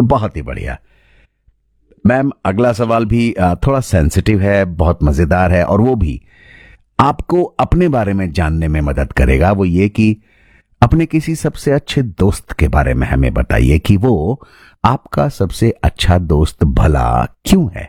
बहुत ही बढ़िया। मैम, अगला सवाल भी थोड़ा सेंसिटिव है, बहुत मजेदार है, और वो भी आपको अपने बारे में जानने में मदद करेगा। वो ये कि अपने किसी सबसे अच्छे दोस्त के बारे में हमें बताइए कि वो आपका सबसे अच्छा दोस्त भला क्यों है।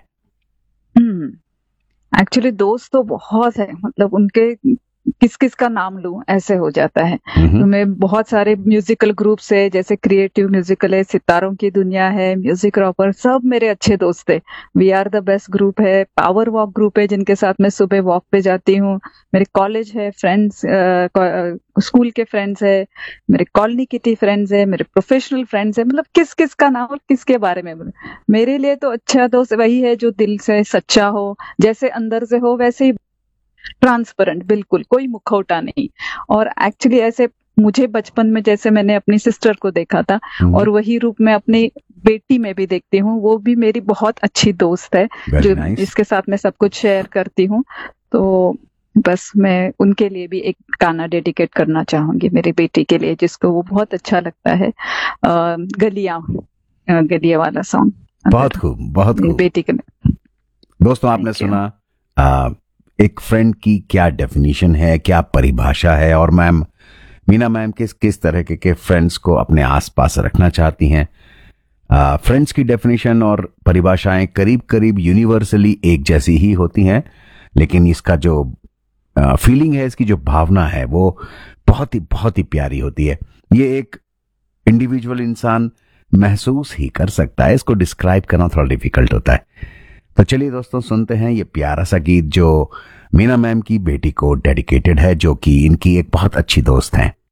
एक्चुअली दोस्त तो बहुत है, मतलब उनके किस किस का नाम लूं ऐसे हो जाता है। तो मैं बहुत सारे म्यूजिकल ग्रुप्स है, जैसे क्रिएटिव म्यूजिकल है, सितारों की दुनिया है, म्यूजिक रॉपर, सब मेरे अच्छे दोस्त है। We are the best group है, पावर वॉक ग्रुप है जिनके साथ मैं सुबह वॉक पे जाती हूँ। मेरे कॉलेज है फ्रेंड्स, स्कूल के फ्रेंड्स है, मेरे कॉलोनी किटी फ्रेंड्स है, मेरे प्रोफेशनल फ्रेंड्स है। मतलब किस किस का नाम और किसके बारे में बोलूं? मेरे लिए तो अच्छा दोस्त वही है जो दिल से सच्चा हो, जैसे अंदर से हो वैसे ही ट्रांसपेरेंट, बिल्कुल कोई मुखौटा नहीं। और एक्चुअली ऐसे मुझे बचपन में जैसे मैंने अपनी सिस्टर को देखा था, और वही रूप मैं अपनी बेटी में भी देखती हूँ। वो भी मेरी बहुत अच्छी दोस्त है, वेरी जो नाइस। इसके साथ मैं सब कुछ शेयर करती हूँ। तो बस मैं उनके लिए भी एक गाना डेडिकेट करना चाहूंगी, मेरी बेटी के लिए, जिसको वो बहुत अच्छा लगता है। गलियां, गलियां वाला सॉन्ग बहुत खूब, बहुत मेरी खूब। बेटी के लिए। दोस्तों, आपने थैंक यू। सुना एक फ्रेंड की क्या डेफिनेशन है, क्या परिभाषा है, और मैम मीना मैम किस किस तरह के फ्रेंड्स को अपने आसपास रखना चाहती हैं। फ्रेंड्स की डेफिनेशन और परिभाषाएं करीब करीब यूनिवर्सली एक जैसी ही होती हैं, लेकिन इसका जो फीलिंग है, इसकी जो भावना है, वो बहुत ही प्यारी होती है। ये एक इंडिविजुअल इंसान महसूस ही कर सकता है, इसको डिस्क्राइब करना थोड़ा डिफिकल्ट होता है। तो चलिए दोस्तों, सुनते हैं ये प्यारा सा गीत जो मीना मैम की बेटी को डेडिकेटेड है, जो कि इनकी एक बहुत अच्छी दोस्त हैं।